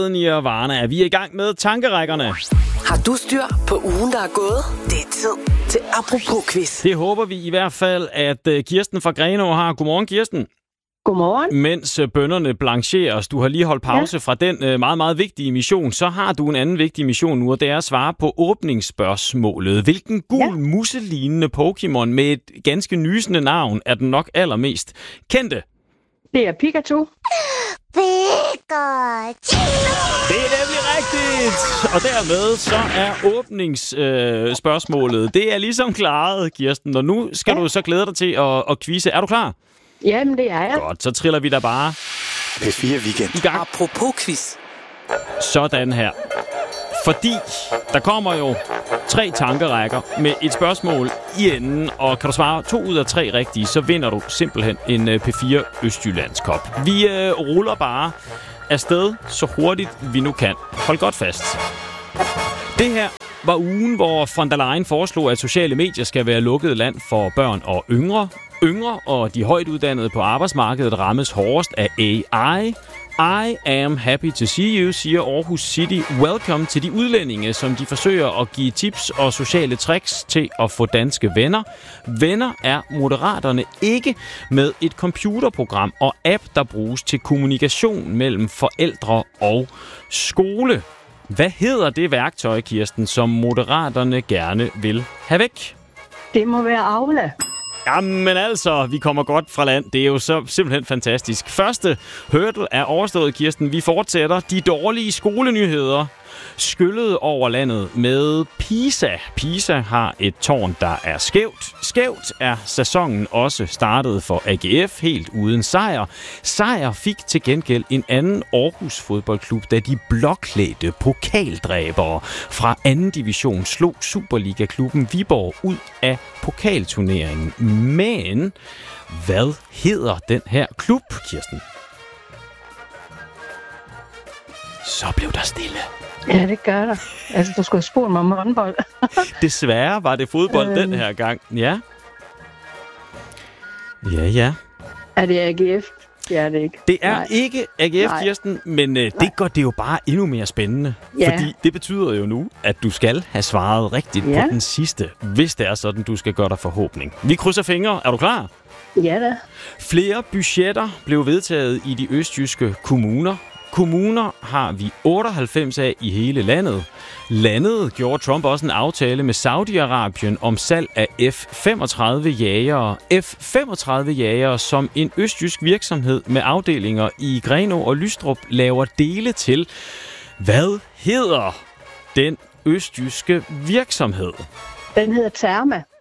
med Nirvana er vi i gang med tankerækkerne. Har du styr på ugen, der er gået? Det er tid til Apropos-quiz. Det håber vi i hvert fald, at Kirsten fra Grenaa har. Godmorgen, Kirsten. Godmorgen. Mens bønnerne blancheres, du har lige holdt pause fra den meget, meget vigtige mission, så har du en anden vigtig mission nu, og det er at svare på åbningsspørgsmålet. Hvilken gul muselignende Pokémon med et ganske nysende navn er den nok allermest kendte? Det er Pikachu. Pikachu! Det er nemlig rigtigt! Og dermed så er åbningsspørgsmålet, det er ligesom klaret, Kirsten. Og nu skal du så glæde dig til at quizze. Er du klar? Jamen, det er jeg. Godt, så triller vi da bare P4 Weekend i gang. Apropos-quiz. Sådan her. Fordi der kommer jo 3 tankerækker med et spørgsmål i enden, og kan du svare 2 ud af 3 rigtige, så vinder du simpelthen en P4 Østjyllands Cup. Vi ruller bare afsted så hurtigt vi nu kan. Hold godt fast. Det her var ugen, hvor von der Leyen foreslog, at sociale medier skal være lukket land for børn og yngre. Yngre og de højt uddannede på arbejdsmarkedet rammes hårdest af AI. I am happy to see you, siger Aarhus City. Welcome til de udlændinge, som de forsøger at give tips og sociale tricks til at få danske venner. Venner er Moderaterne ikke med et computerprogram og app, der bruges til kommunikation mellem forældre og skole. Hvad hedder det værktøj, Kirsten, som Moderaterne gerne vil have væk? Det må være Aula. Jamen altså, vi kommer godt fra land. Det er jo så simpelthen fantastisk. Første hurdle er overstået, Kirsten. Vi fortsætter. De dårlige skolenyheder skyllede over landet med PISA. PISA har et tårn, der er skævt. Skævt er sæsonen også startet for AGF helt uden sejr. Sejr fik til gengæld en anden Aarhus fodboldklub, da de blåklædte pokaldræbere fra 2. division slog Superliga-klubben Viborg ud af pokalturneringen. Men hvad hedder den her klub, Kirsten? Så blev der stille. Ja, det gør der. Altså, du skulle have spurgt mig om håndbold. Desværre var det fodbold den her gang. Ja. Ja. Er det AGF? Det er det ikke. Det er ikke AGF, Kirsten, men det gør det jo bare endnu mere spændende. Ja. Fordi det betyder jo nu, at du skal have svaret rigtigt på den sidste, hvis det er sådan, du skal gøre dig forhåbning. Vi krydser fingre. Er du klar? Ja da. Flere budgetter blev vedtaget i de østjyske kommuner. Kommuner har vi 98 af i hele landet. Landet gjorde Trump også en aftale med Saudi-Arabien om salg af F-35 jagere. F-35 jagere, som en østjysk virksomhed med afdelinger i Grenaa og Lystrup laver dele til. Hvad hedder den østjyske virksomhed? Den hedder Therma.